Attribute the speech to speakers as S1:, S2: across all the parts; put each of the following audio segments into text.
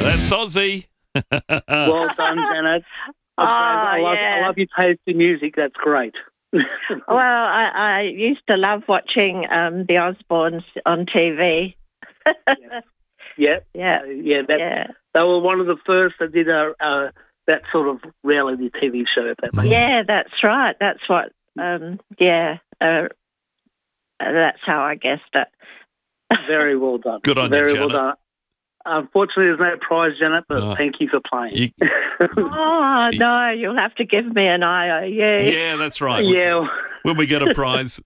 S1: That's Aussie.
S2: Well done, Janet. I love your taste in music. That's great.
S3: Well, I used to love watching the Osbournes on TV.
S2: Yeah. They were one of the first that did that sort of reality TV show. If that makes sense.
S3: That's right. That's what. That's how I guessed it.
S2: Very well done.
S1: Good on you,
S2: Very
S1: Janet.
S2: well done. Unfortunately, there's no prize, Janet, but thank you for playing.
S3: Oh, no, you'll have to give me an IOU.
S1: Yeah, that's right.
S2: Yeah.
S1: When we get a prize,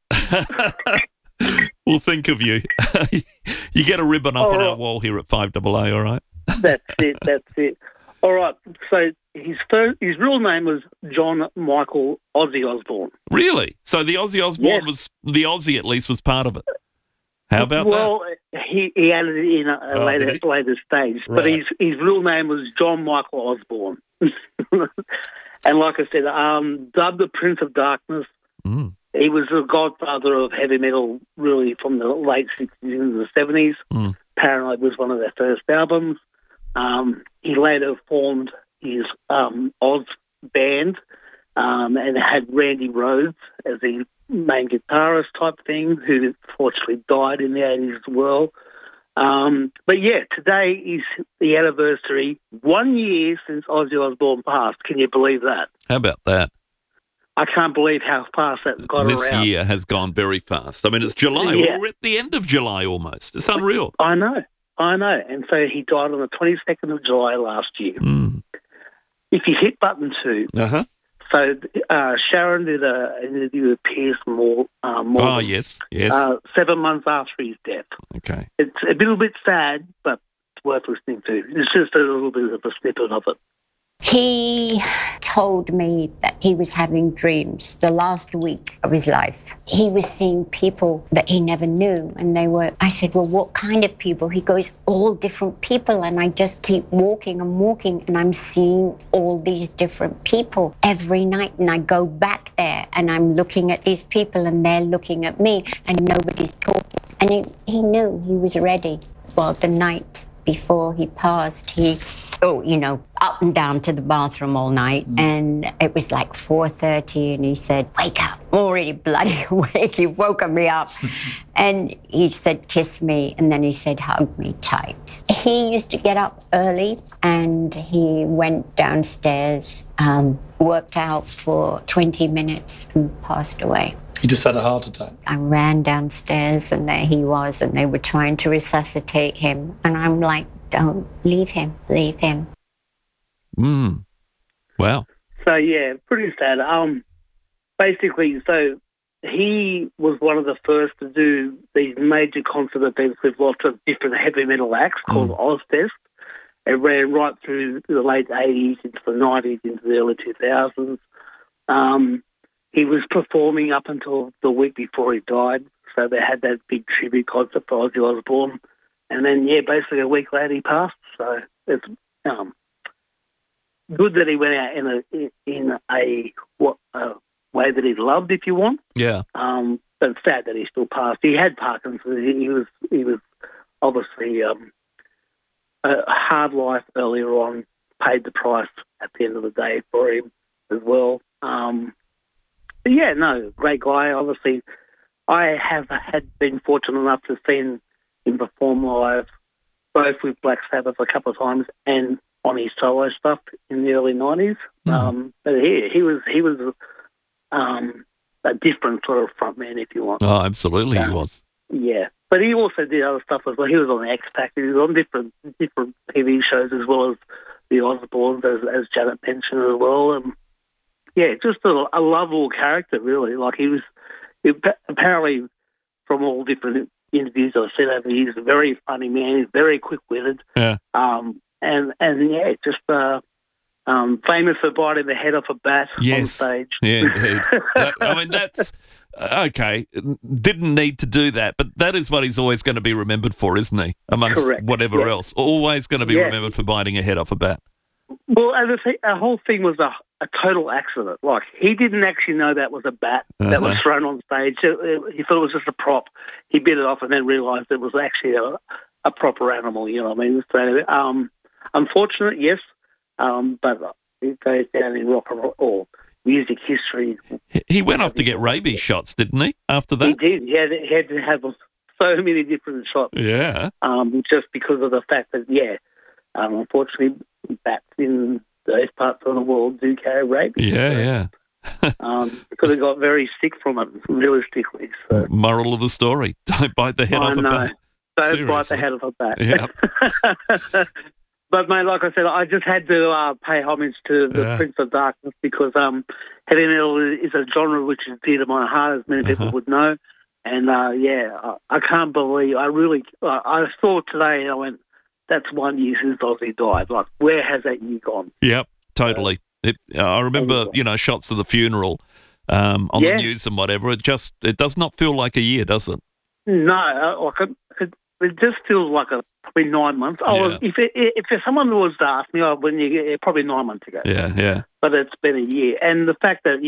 S1: we'll think of you. You get a ribbon up on our wall here at 5AA, all right?
S2: That's it. All right, so his real name was John Michael Ozzy Osbourne.
S1: Really? So the Ozzy Osbourne was, the Aussie at least was part of it. How about that?
S2: Well, he added it in a later stage, but his real name was John Michael Osbourne. And like I said, dubbed the Prince of Darkness, he was the godfather of heavy metal really from the late 60s into the 70s. Paranoid was one of their first albums. He later formed his Oz band and had Randy Rhoads as the main guitarist type thing, who fortunately died in the 80s as well. But yeah, today is the anniversary, 1 year since Ozzy Osbourne passed. Can you believe that?
S1: How about that?
S2: I can't believe how fast that's got around.
S1: This year has gone very fast. I mean, it's July.
S2: Yeah.
S1: We're at the end of July almost. It's unreal.
S2: I know. And so he died on the 22nd of July last year. If you hit button 2, so Sharon did an interview with Piers Morgan.
S1: Yes.
S2: 7 months after his death.
S1: Okay.
S2: It's a little bit sad, but it's worth listening to. It's just a little bit of a snippet of it.
S4: He told me that he was having dreams the last week of his life. He was seeing people that he never knew, and I said, well, what kind of people? He goes, all different people, and I just keep walking, and I'm seeing all these different people every night, and I go back there, and I'm looking at these people, and they're looking at me, and nobody's talking. And he knew he was ready. Well, the night before he passed, up and down to the bathroom all night, and it was like 4:30, and he said, wake up, I'm already bloody awake, you've woken me up. And he said, kiss me, and then he said, hug me tight. He used to get up early, and he went downstairs, worked out for 20 minutes, and passed away.
S5: He just had a heart attack.
S4: I ran downstairs, and there he was, and they were trying to resuscitate him, and I'm like, don't leave him.
S1: Wow.
S2: So yeah, pretty sad. Basically, so he was one of the first to do these major concert events with lots of different heavy metal acts called Ozfest. It ran right through the late 80s into the 90s, into the early 2000s. He was performing up until the week before he died, so they had that big tribute concert for Ozzy Osbourne. And then, basically a week later he passed. So it's good that he went out in a way that he loved, if you want.
S1: Yeah.
S2: But it's sad that he still passed. He had Parkinson's. He was obviously a hard life earlier on. Paid the price at the end of the day for him as well. But great guy. Obviously, I have been fortunate enough to see him perform live, both with Black Sabbath a couple of times and on his solo stuff in the early 90s. But he was a different sort of frontman, if you want.
S1: Oh, absolutely, he was.
S2: Yeah, but he also did other stuff as well. He was on X Factor. He was on different TV shows as well as the Osbournes, as Janet mentioned as well. And just a lovable character, really. Like he was apparently from all different interviews I've seen over the years, a very funny man. He's very quick-witted. Yeah. Famous for biting the head off a bat on stage.
S1: Yeah, indeed. That's okay. Didn't need to do that, but that is what he's always going to be remembered for, isn't he? Amongst whatever else, always going to be remembered for biting a head off a bat.
S2: Well, and the whole thing was a total accident. Like, he didn't actually know that was a bat that was thrown on stage. He thought it was just a prop. He bit it off and then realised it was actually a proper animal, you know what I mean? So unfortunate, yes, but it goes down in rock and roll or music history.
S1: He went off to get rabies shots, didn't he, after that?
S2: He did. He had to have so many different shots.
S1: Yeah.
S2: Just because of the fact that, unfortunately, bats in those parts of the world do carry rabies.
S1: Yeah.
S2: Because he got very sick from it, realistically. So.
S1: Moral of the story, don't bite the head off a bat.
S2: Don't bite the head off a bat.
S1: Yeah.
S2: But, mate, like I said, I just had to pay homage to the Prince of Darkness because heavy metal is a genre which is dear to my heart, as many people would know. And, I can't believe, I saw today and I went, that's 1 year since Ozzy died. Like, where has that year gone?
S1: Yep, totally. I remember, shots of the funeral on the news and whatever. It does not feel like a year, does it?
S2: No, it just feels like probably 9 months. If someone was to ask me, probably 9 months ago.
S1: Yeah.
S2: But it's been a year, and the fact that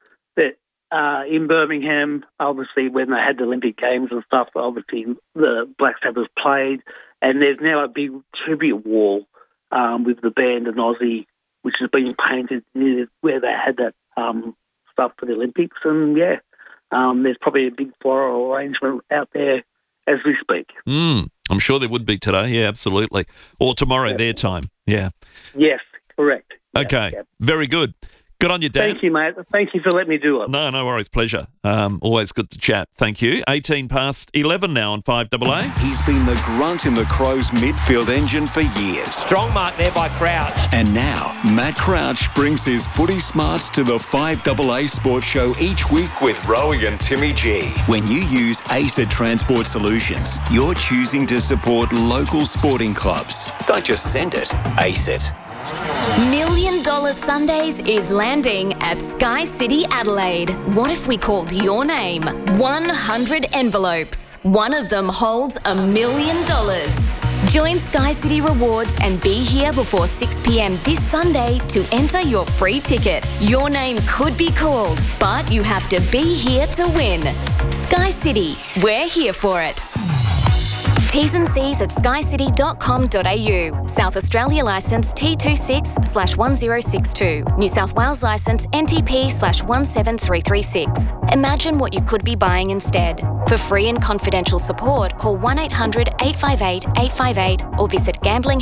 S2: that in Birmingham, obviously when they had the Olympic Games and stuff, obviously the Black Sabbath played, and there's now a big tribute wall with the band and Ozzy, which has been painted near where they had that stuff for the Olympics, and there's probably a big floral arrangement out there as we speak.
S1: I'm sure there would be today, yeah, absolutely. Or tomorrow, their time, yeah.
S2: Yes, correct.
S1: Okay, very good. Good on you, Dan.
S2: Thank you, mate. Thank you for letting me do it.
S1: No worries, pleasure. Always good to chat. Thank you. 18 past 11 now on 5AA.
S5: He's been the grunt in the Crows midfield engine for years.
S6: Strong mark there by Crouch.
S5: And now, Matt Crouch brings his footy smarts to the 5AA Sports Show each week with Rowie and Timmy G. When you use ACET Transport Solutions, you're choosing to support local sporting clubs. Don't just send it, ACET.
S7: $1 Million Sundays is landing at Sky City Adelaide. What if we called your name? 100 envelopes. One of them holds $1 million. Join Sky City Rewards and be here before 6 p.m. this Sunday to enter your free ticket. Your name could be called, but you have to be here to win. Sky City, we're here for it. T's and C's at skycity.com.au. South Australia licence T26/1062. New South Wales licence NTP/17336. Imagine what you could be buying instead. For free and confidential support, call 1-800-858-858 or visit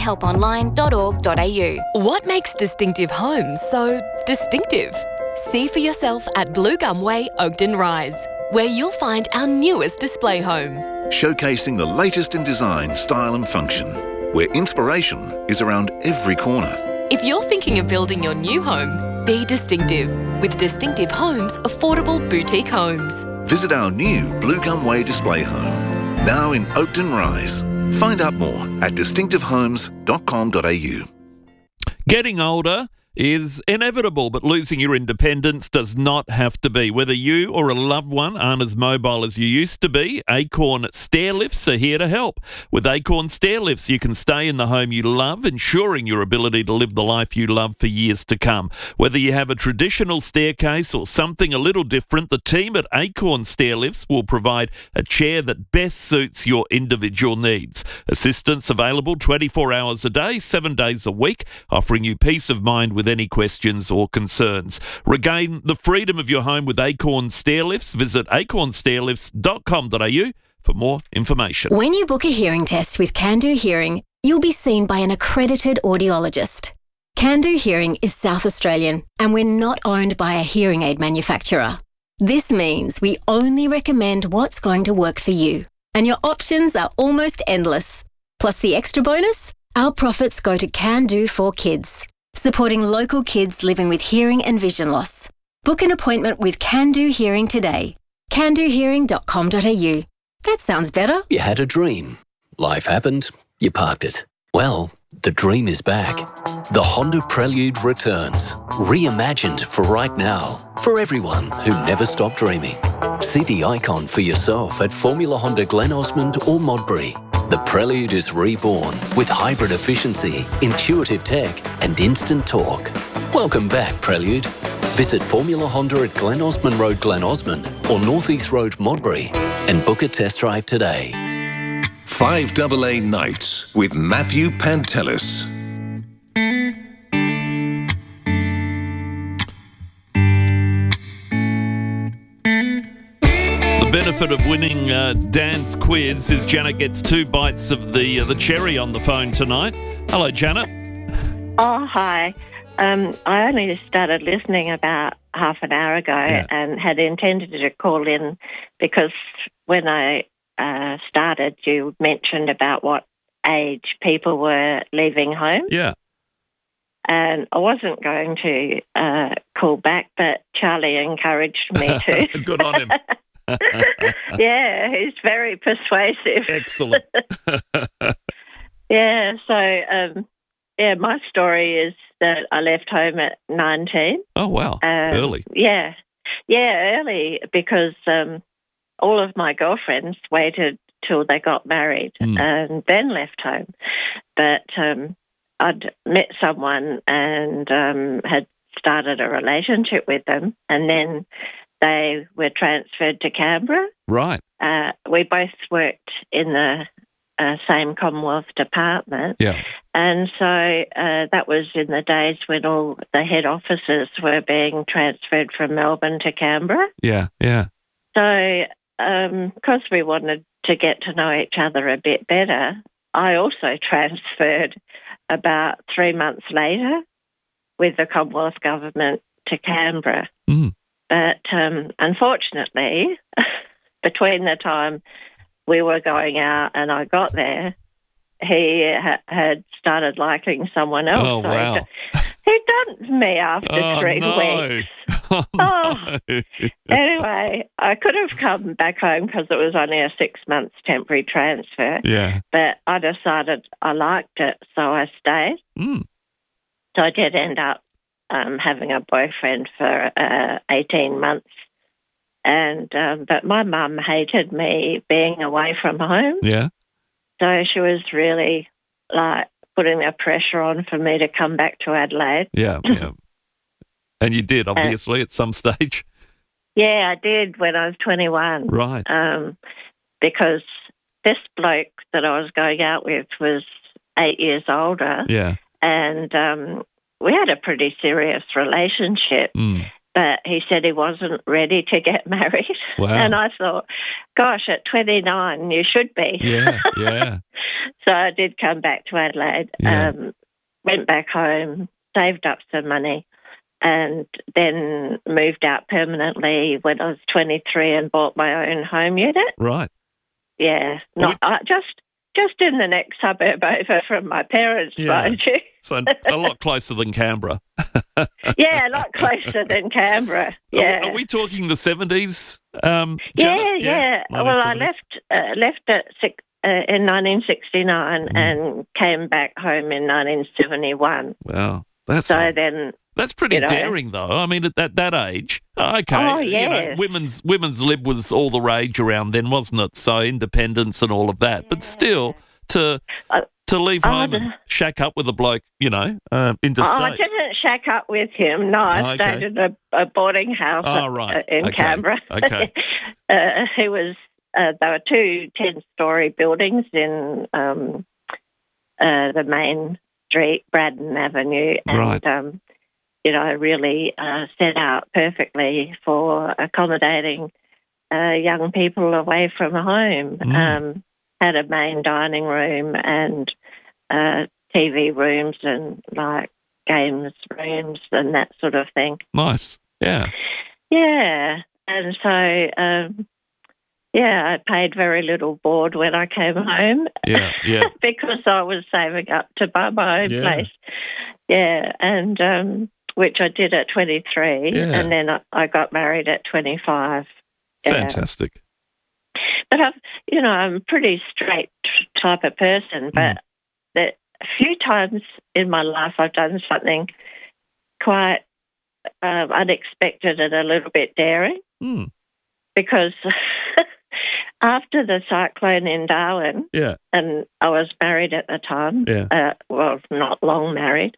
S7: gamblinghelponline.org.au.
S8: What makes Distinctive Homes so distinctive? See for yourself at Blue Gum Way, Oakden Rise, where you'll find our newest display home.
S9: Showcasing the latest in design, style and function, where inspiration is around every corner.
S8: If you're thinking of building your new home, be distinctive with Distinctive Homes Affordable Boutique Homes.
S9: Visit our new Blue Gum Way display home, now in Oakden Rise. Find out more at distinctivehomes.com.au.
S1: Getting older is inevitable, but losing your independence does not have to be. Whether you or a loved one aren't as mobile as you used to be, Acorn Stair Lifts are here to help. With Acorn Stair Lifts, you can stay in the home you love, ensuring your ability to live the life you love for years to come. Whether you have a traditional staircase or something a little different, the team at Acorn Stair Lifts will provide a chair that best suits your individual needs. Assistance available 24 hours a day, 7 days a week, offering you peace of mind with any questions or concerns. Regain the freedom of your home with Acorn Stair Lifts. Visit acornstairlifts.com.au for more information.
S10: When you book a hearing test with Can-Do Hearing, you'll be seen by an accredited audiologist. Can-Do Hearing is South Australian, and we're not owned by a hearing aid manufacturer. This means we only recommend what's going to work for you, and your options are almost endless. Plus the extra bonus, our profits go to Can-Do for Kids, supporting local kids living with hearing and vision loss. Book an appointment with Can-Do Hearing today. candohearing.com.au. That sounds better.
S11: You had a dream. Life happened. You parked it. Well, the dream is back. The Honda Prelude returns. Reimagined for right now. For everyone who never stopped dreaming. See the icon for yourself at Formula Honda Glen Osmond or Modbury. The Prelude is reborn with hybrid efficiency, intuitive tech and instant torque. Welcome back, Prelude. Visit Formula Honda at Glen Osmond Road, Glen Osmond or North East Road, Modbury and book a test drive today.
S9: 5AA Nights with Matthew Pantelis.
S1: benefit of winning Dan's quiz is Janet gets 2 bites of the cherry on the phone tonight. Hello, Janet.
S3: Oh, hi. I only started listening about half an hour ago and had intended to call in because when I started, you mentioned about what age people were leaving home.
S1: Yeah.
S3: And I wasn't going to call back, but Charlie encouraged me to.
S1: Good on him.
S3: Yeah, he's very persuasive.
S1: Excellent.
S3: Yeah, so, my story is that I left home at 19.
S1: Oh, wow. Early.
S3: Yeah, early because all of my girlfriends waited till they got married and then left home. But I'd met someone and had started a relationship with them, and then they were transferred to Canberra.
S1: Right.
S3: We both worked in the same Commonwealth department.
S1: Yeah.
S3: And so that was in the days when all the head offices were being transferred from Melbourne to Canberra.
S1: Yeah, yeah.
S3: So because we wanted to get to know each other a bit better, I also transferred about 3 months later with the Commonwealth government to Canberra.
S1: Mm.
S3: But unfortunately, between the time we were going out and I got there, he had started liking someone else.
S1: Oh, wow.
S3: He dumped me after 3 weeks.
S1: Oh, no.
S3: Anyway, I could have come back home because it was only a 6 months temporary transfer.
S1: Yeah.
S3: But I decided I liked it, so I stayed.
S1: Mm.
S3: So I did end up having a boyfriend for 18 months. And but my mum hated me being away from home.
S1: Yeah.
S3: So she was really like putting the pressure on for me to come back to Adelaide.
S1: Yeah, yeah. And you did, obviously, at some stage.
S3: Yeah, I did when I was 21.
S1: Right.
S3: Because this bloke that I was going out with was 8 years older.
S1: Yeah.
S3: And we had a pretty serious relationship.
S1: Mm.
S3: But he said he wasn't ready to get married.
S1: Wow.
S3: And I thought, gosh, at 29, you should be.
S1: Yeah, yeah.
S3: So I did come back to Adelaide, went back home, saved up some money, and then moved out permanently when I was 23 and bought my own home unit.
S1: Right.
S3: Yeah. Just in the next suburb over from my parents, mind you.
S1: So a lot closer than Canberra.
S3: Yeah, a lot closer than Canberra. Yeah.
S1: Are we talking the 70s?
S3: Yeah. Well, I left in 1969 and came back home in 1971.
S1: Wow.
S3: That's
S1: pretty daring, though. I mean, at that age, okay.
S3: Oh, yeah.
S1: Women's lib was all the rage around then, wasn't it? So independence and all of that. Yeah. But still, to leave home and shack up with a bloke, interstate.
S3: I didn't shack up with him. No, I stayed in a boarding house in Canberra.
S1: Okay.
S3: He was. There were 2 10-story buildings in the main street, Braddon Avenue, and really set out perfectly for accommodating young people away from home. Had a main dining room and TV rooms and like games rooms and that sort of thing.
S1: Nice, yeah.
S3: Yeah, and so I paid very little board when I came home.
S1: Yeah.
S3: Because I was saving up to buy my own place. Yeah, and which I did at 23, and then I got married at 25.
S1: Fantastic.
S3: But I'm a pretty straight type of person, but a few times in my life I've done something quite unexpected and a little bit daring. Because after the cyclone in Darwin, and I was married at the time, not long married,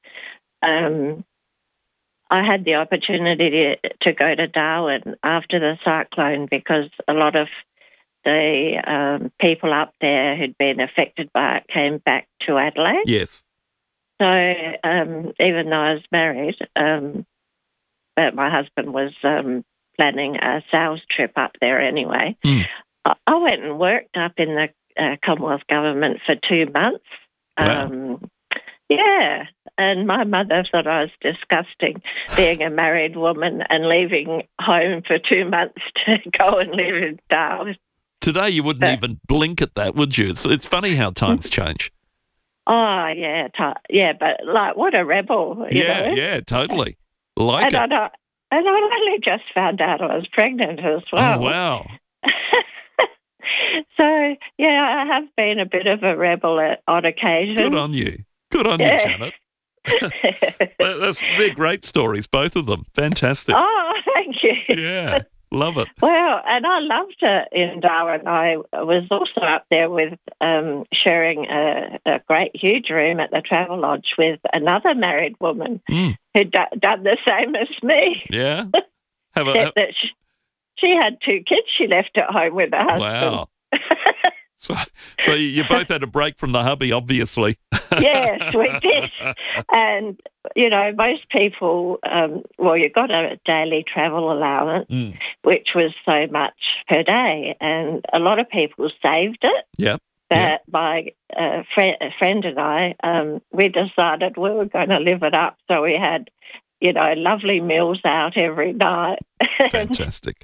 S3: I had the opportunity to go to Darwin after the cyclone because a lot of the people up there who'd been affected by it came back to Adelaide.
S1: Yes.
S3: So even though I was married, but my husband was planning a sales trip up there anyway. I went and worked up in the Commonwealth Government for 2 months.
S1: Wow.
S3: Yeah, and my mother thought I was disgusting, being a married woman and leaving home for 2 months to go and live in Darwin.
S1: Today you wouldn't even blink at that, would you? It's funny how times change.
S3: Oh, yeah, but like, what a rebel, you know?
S1: Yeah, totally. Like
S3: and I only just found out I was pregnant as well.
S1: Oh, wow.
S3: So, yeah, I have been a bit of a rebel on occasion.
S1: Good on you. Good on you, Janet. They're great stories, both of them. Fantastic.
S3: Oh, thank you.
S1: Yeah, love it.
S3: Well, and I loved it in Darwin. I was also up there with sharing a great, huge room at the Travel Lodge with another married woman who'd done the same as me.
S1: Yeah?
S3: She had 2 kids she left at home with her husband.
S1: Wow. So you both had a break from the hubby, obviously.
S3: Yes, we did. And, you know, most people, you got a daily travel allowance, which was so much per day. And a lot of people saved it.
S1: Yeah.
S3: But my friend and I, we decided we were going to live it up. So we had, you know, lovely meals out every night.
S1: Fantastic.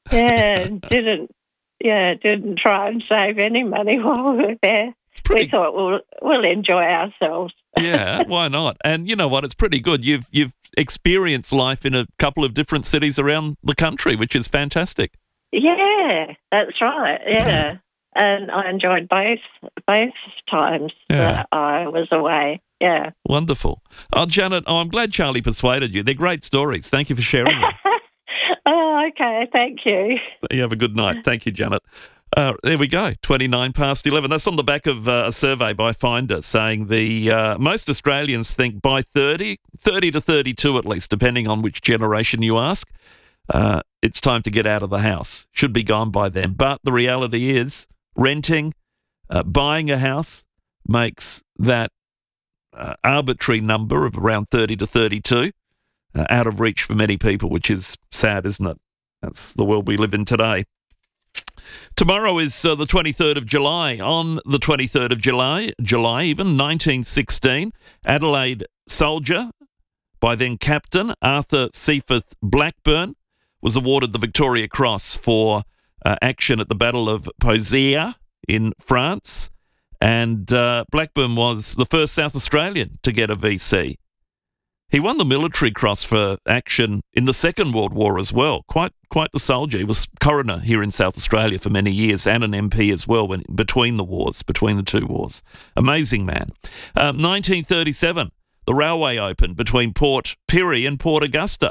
S3: Didn't try and save any money while we were there. We thought we'll enjoy ourselves.
S1: Yeah, why not? And you know what? It's pretty good. You've experienced life in a couple of different cities around the country, which is fantastic.
S3: Yeah, that's right. Yeah, and I enjoyed both times that I was away. Yeah,
S1: wonderful. Oh, Janet, I'm glad Charlie persuaded you. They're great stories. Thank you for sharing them.
S3: Oh, okay. Thank you.
S1: You have a good night. Thank you, Janet. There we go, 29 past 11. That's on the back of a survey by Finder saying the most Australians think by 30 to 32 at least, depending on which generation you ask, it's time to get out of the house. Should be gone by then. But the reality is renting, buying a house makes that arbitrary number of around 30 to 32 out of reach for many people, which is sad, isn't it? That's the world we live in today. Tomorrow is the 23rd of July. On the 23rd of July even, 1916, Adelaide soldier, by then Captain Arthur Seaforth Blackburn, was awarded the Victoria Cross for action at the Battle of Pozieres in France. And Blackburn was the first South Australian to get a VC. He won the Military Cross for action in the Second World War as well. Quite the soldier. He was coroner here in South Australia for many years and an MP as well between the two wars. Amazing man. 1937, the railway opened between Port Pirie and Port Augusta.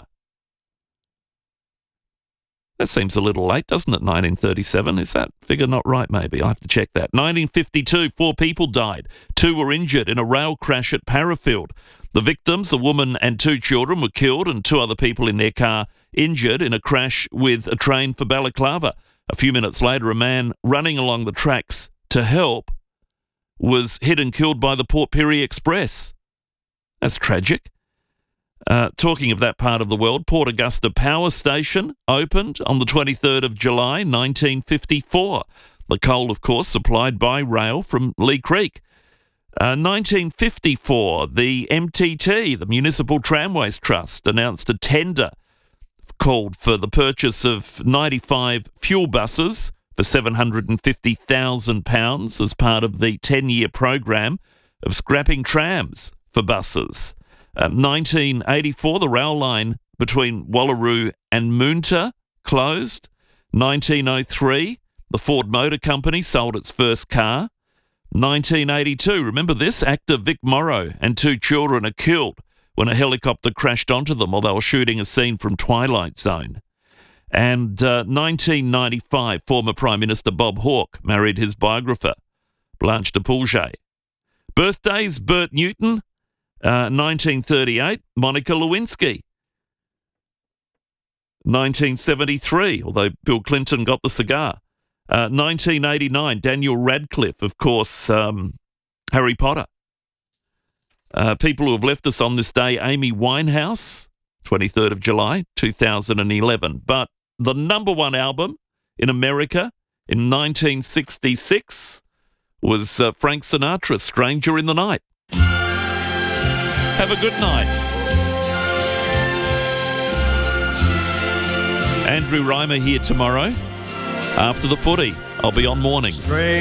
S1: That seems a little late, doesn't it, 1937? Is that figure not right, maybe? I have to check that. 1952, 4 people died. 2 were injured in a rail crash at Parafield. The victims, a woman and 2 children, were killed and 2 other people in their car injured in a crash with a train for Balaclava. A few minutes later, a man running along the tracks to help was hit and killed by the Port Pirie Express. That's tragic. Talking of that part of the world, Port Augusta Power Station opened on the 23rd of July, 1954. The coal, of course, supplied by rail from Lee Creek. 1954, the MTT, the Municipal Tramways Trust, announced a tender called for the purchase of 95 fuel buses for £750,000 as part of the 10-year program of scrapping trams for buses. 1984, the rail line between Wallaroo and Moonta closed. 1903, the Ford Motor Company sold its first car. 1982, remember this? Actor Vic Morrow and 2 children are killed when a helicopter crashed onto them while they were shooting a scene from Twilight Zone. And 1995, former Prime Minister Bob Hawke married his biographer, Blanche de Pouget. Birthdays, Bert Newton, 1938, Monica Lewinsky. 1973, although Bill Clinton got the cigar. 1989, Daniel Radcliffe, of course, Harry Potter. People who have left us on this day, Amy Winehouse, 23rd of July, 2011. But the number one album in America in 1966 was Frank Sinatra, Stranger in the Night. Have a good night. Andrew Reimer here tomorrow after the footy. I'll be on mornings.